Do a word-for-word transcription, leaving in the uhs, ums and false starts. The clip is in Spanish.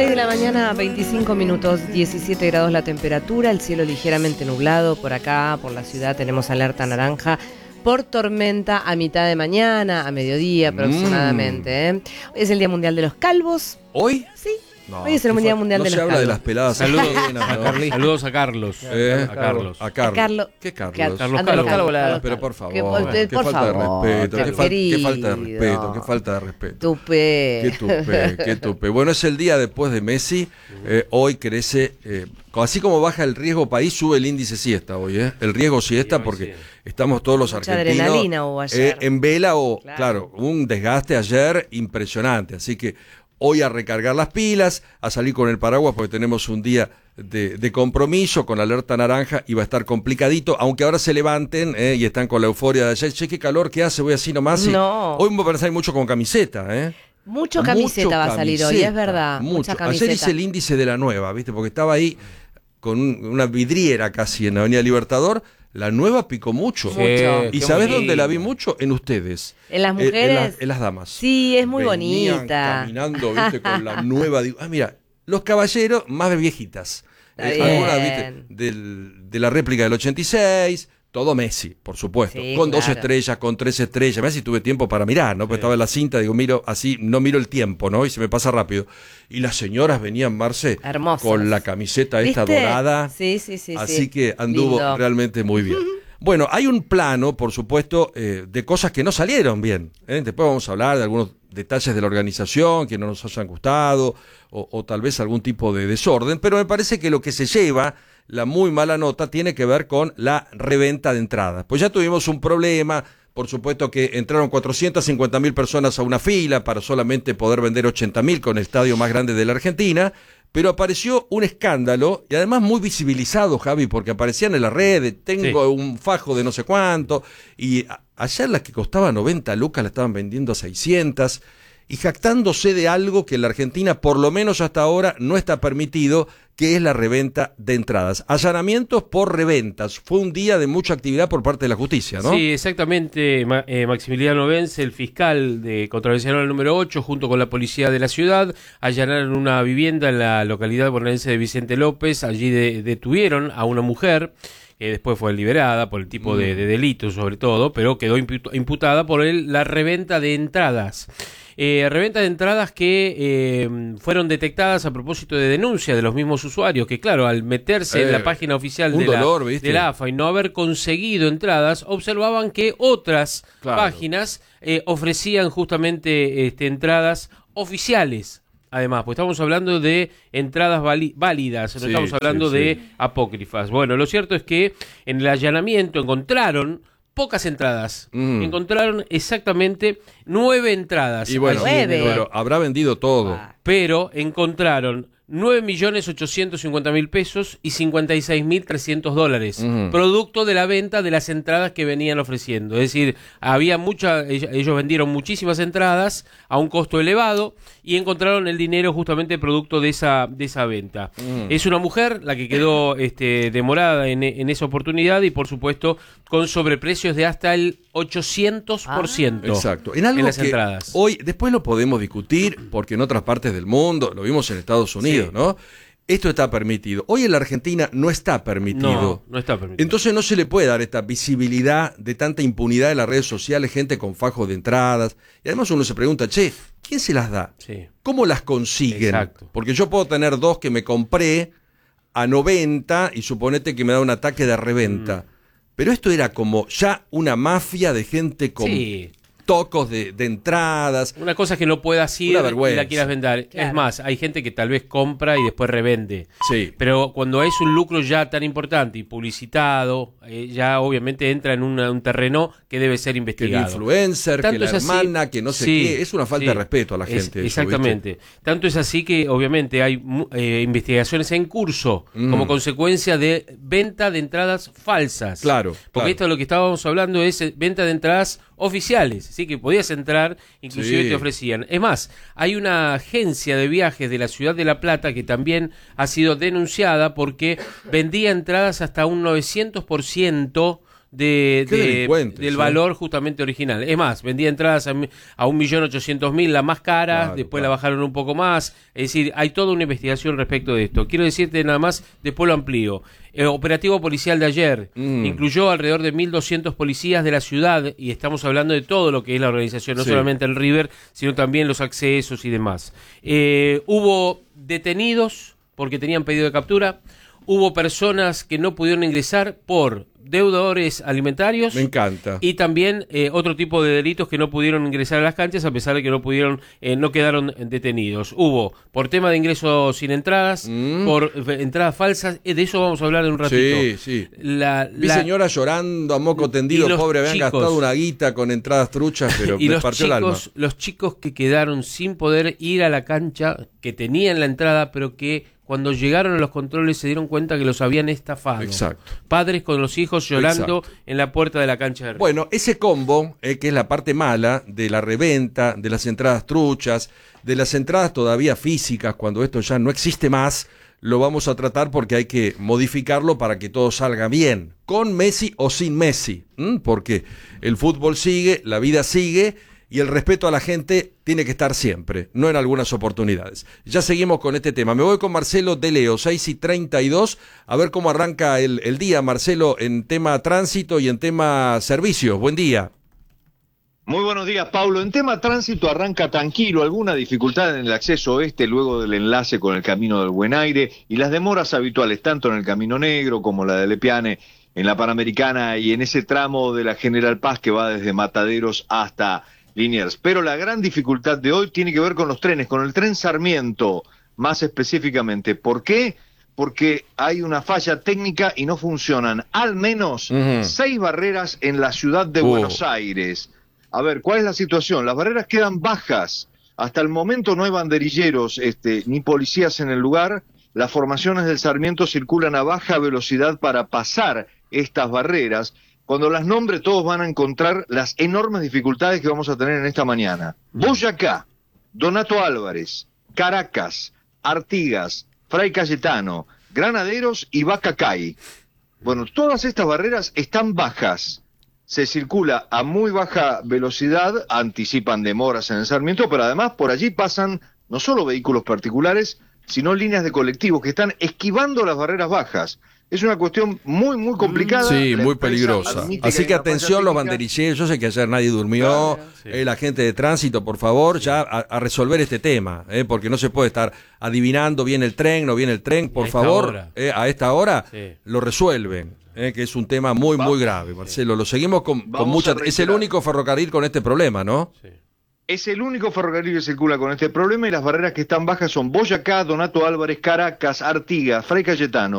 seis de la mañana, veinticinco minutos, diecisiete grados la temperatura, el cielo ligeramente nublado. Por acá, por la ciudad, tenemos alerta naranja por tormenta a mitad de mañana, a mediodía aproximadamente. ¿eh? Hoy es el Día Mundial de los Calvos. ¿Hoy? Sí. No, Hoy es el Mundial fa- Mundial no de se los habla Calvos. de las peladas. Saludos, ajenas, a ¿no? Carli- Saludos a Carlos. Eh, a Carlos. A Carlos. Carlos. ¿Qué Carlos? Carlos Carlos Calvo, Calvo, Carlos Pero por Calvo. favor, Que por- qué por falta favor, de respeto, qué, fal- qué falta de querido. respeto, qué falta de respeto. Tupé. Qué tupe, qué tupe. Bueno, es el día después de Messi. Eh, hoy crece, eh, así como baja el riesgo país, sube el índice siesta hoy, ¿eh? El riesgo siesta Sí, hoy porque sí. estamos todos los Mucha argentinos adrenalina hubo ayer. eh, en vela o, Claro. claro, un desgaste ayer impresionante. Así que hoy a recargar las pilas, a salir con el paraguas porque tenemos un día de, de compromiso con alerta naranja y va a estar complicadito, aunque ahora se levanten eh, y están con la euforia de ayer. Che, qué calor que hace, voy así nomás. y No. Hoy me voy a pensar mucho con camiseta, ¿eh? Mucho camiseta Mucho va a salir hoy, camiseta, es verdad. Mucho. Mucha Ayer camiseta. hice el índice de la nueva, ¿viste? Porque estaba ahí con un- una vidriera casi en la Avenida Libertador. La nueva picó mucho. Mucho. ¿Y qué sabés bonito. dónde la vi mucho? En ustedes. ¿En las Eh, mujeres? En, las- en las damas. Sí, es muy Venían bonita. caminando, ¿viste? Con la nueva. Digo, ah, mira, los caballeros más de viejitas. Está Eh, bien. algunas, ¿viste? Del- de la réplica del ochenta y seis. Todo Messi, por supuesto. Sí, con dos claro. estrellas, con tres estrellas. Messi tuve tiempo para mirar, ¿no? Porque estaba en la cinta, digo, miro así, no miro el tiempo, ¿no? Y se me pasa rápido. Y las señoras venían, Marce, Hermosas. con la camiseta esta ¿Viste? dorada. Sí, sí, sí. Así sí. que anduvo Lindo. realmente muy bien. Bueno, hay un plano, por supuesto, eh, de cosas que no salieron bien. ¿eh? Después vamos a hablar de algunos detalles de la organización que no nos hayan gustado o, o tal vez algún tipo de desorden, pero me parece que lo que se lleva, la muy mala nota, tiene que ver con la reventa de entradas. Pues ya tuvimos un problema, por supuesto que entraron cuatrocientas cincuenta mil personas a una fila para solamente poder vender ochenta mil con el estadio más grande de la Argentina, pero apareció un escándalo y además muy visibilizado, Javi, porque aparecían en las redes, tengo Sí. un fajo de no sé cuánto, y a- ayer las que costaba noventa lucas la estaban vendiendo a seiscientas, y jactándose de algo que en la Argentina, por lo menos hasta ahora, no está permitido, que es la reventa de entradas. Allanamientos por reventas. Fue un día de mucha actividad por parte de la justicia, ¿no? Sí, exactamente. Ma- eh, Maximiliano Vence, el fiscal de Contravencional número ocho, junto con la policía de la ciudad, allanaron una vivienda en la localidad bonaerense de Vicente López. Allí de- detuvieron a una mujer que después fue liberada por el tipo de, de delito, sobre todo, pero quedó imputa- imputada por el, la reventa de entradas. Eh, reventa de entradas que eh, fueron detectadas a propósito de denuncia de los mismos usuarios, que claro, al meterse Eh, en la página oficial un de la, dolor, ¿viste? de la A F A y no haber conseguido entradas, observaban que otras Claro. páginas eh, ofrecían justamente este, entradas oficiales. Además, pues estamos hablando de entradas vali- válidas, no Sí, estamos hablando sí, de sí. apócrifas. Bueno, lo cierto es que en el allanamiento encontraron pocas entradas. Mm. Encontraron exactamente nueve entradas. Y bueno, allí en el Nueve. lugar. pero habrá vendido todo. Ah. Pero encontraron nueve millones ochocientos cincuenta mil pesos y cincuenta y seis mil trescientos dólares, Ujú. producto de la venta de las entradas que venían ofreciendo. Es decir, había mucha, ell- ellos vendieron muchísimas entradas a un costo elevado y encontraron el dinero justamente producto de esa, de esa venta. Mm. Es una mujer la que quedó este, demorada en, en esa oportunidad y por supuesto con sobreprecios de hasta el ochocientos por ciento. Exacto. En algo en las que entradas. hoy, después lo podemos discutir, porque en otras partes del mundo, lo vimos en Estados Unidos, Sí. ¿no? Esto está permitido. Hoy en la Argentina no está permitido. No, no está permitido. Entonces no se le puede dar esta visibilidad de tanta impunidad en las redes sociales, gente con fajos de entradas. Y además uno se pregunta, che, ¿quién se las da? Sí. ¿Cómo las consiguen? Exacto. Porque yo puedo tener dos que me compré a noventa y suponete que me da un ataque de reventa. Pero esto era como ya una mafia de gente con Sí. tocos de, de entradas. Una cosa es que no puedas ir Una y vergüenza. la quieras vender. Claro. Es más, hay gente que tal vez compra y después revende. Sí. Pero cuando es un lucro ya tan importante y publicitado, eh, ya obviamente entra en una- un terreno que debe ser Que el investigado. influencer, que Tanto la es así- hermana, que no sé Sí, qué. Es una falta sí. de respeto a la Es- gente. eso, exactamente. Tanto es así que obviamente hay mu- eh, investigaciones en curso Mm. como consecuencia de venta de entradas falsas. Claro, Porque claro. esto de lo que estábamos hablando es eh, venta de entradas oficiales. Así que podías entrar, inclusive Sí. te ofrecían. Es más, hay una agencia de viajes de la ciudad de La Plata que también ha sido denunciada porque vendía entradas hasta un novecientos por ciento de, Qué de- delincuentes, del ¿eh? valor justamente original. Es más, vendía entradas a, mi- a un millón ochocientos mil, la más cara, Claro, después claro. la bajaron un poco más. Es decir, hay toda una investigación respecto de esto. Quiero decirte nada más, después lo amplío. Eh, operativo policial de ayer Mm. incluyó alrededor de mil doscientos policías de la ciudad, y estamos hablando de todo lo que es la organización, no Sí. solamente el River, sino también los accesos y demás. Eh, hubo detenidos porque tenían pedido de captura, hubo personas que no pudieron ingresar por deudores alimentarios. Me encanta. Y también eh, otro tipo de delitos que no pudieron ingresar a las canchas, a pesar de que no pudieron, eh, no quedaron detenidos. Hubo por tema de ingresos sin entradas, Mm. por eh, entradas falsas, eh, de eso vamos a hablar en un ratito. Sí, sí. La, Vi la- señora llorando a moco tendido, y los pobre, habían chicos. gastado una guita con entradas truchas, pero y me los partió el alma. chicos, los chicos que quedaron sin poder ir a la cancha, que tenían la entrada, pero que cuando llegaron a los controles se dieron cuenta que los habían estafado. Exacto. Padres con los hijos llorando Exacto. en la puerta de la cancha de River. Bueno, ese combo, eh, que es la parte mala de la reventa, de las entradas truchas, de las entradas todavía físicas, cuando esto ya no existe más, lo vamos a tratar porque hay que modificarlo para que todo salga bien, con Messi o sin Messi, ¿m? Porque el fútbol sigue, la vida sigue y el respeto a la gente tiene que estar siempre, no en algunas oportunidades. Ya seguimos con este tema. Me voy con Marcelo de Leo, seis y treinta y dos, a ver cómo arranca el, el día, Marcelo, en tema tránsito y en tema servicios. Buen día. Muy buenos días, Paulo. En tema tránsito arranca tranquilo, alguna dificultad en el acceso oeste luego del enlace con el Camino del Buen Aire y las demoras habituales tanto en el Camino Negro como la de Lepiane, en la Panamericana y en ese tramo de la General Paz que va desde Mataderos hasta Liniers. Pero la gran dificultad de hoy tiene que ver con los trenes, con el tren Sarmiento, más específicamente. ¿Por qué? Porque hay una falla técnica y no funcionan al menos Ujú. seis barreras en la ciudad de Uh. Buenos Aires. A ver, ¿cuál es la situación? Las barreras quedan bajas. Hasta el momento no hay banderilleros este, ni policías en el lugar. Las formaciones del Sarmiento circulan a baja velocidad para pasar estas barreras. Cuando las nombre todos van a encontrar las enormes dificultades que vamos a tener en esta mañana. Boyacá, Donato Álvarez, Caracas, Artigas, Fray Cayetano, Granaderos y Bacacay. Bueno, todas estas barreras están bajas. Se circula a muy baja velocidad, anticipan demoras en el Sarmiento, pero además por allí pasan no solo vehículos particulares, sino líneas de colectivos que están esquivando las barreras bajas. Es una cuestión muy, muy complicada. Sí, La muy empresa peligrosa. admite Así hay que una falla atención los técnica. banderilleros. Yo sé que ayer nadie durmió. Claro, sí. Eh, la gente de tránsito, por favor, ya a, a resolver este tema, eh, porque no se puede estar adivinando viene el tren, no viene el tren. Por A esta favor, hora. eh, a esta hora Sí. lo resuelven, eh, que es un tema muy, muy Vamos. grave, Marcelo. Lo seguimos con, con Vamos mucha. a Es el reiterar. único ferrocarril con este problema, ¿no? Sí. Es el único ferrocarril que circula con este problema y las barreras que están bajas son Boyacá, Donato Álvarez, Caracas, Artigas, Fray Cayetano.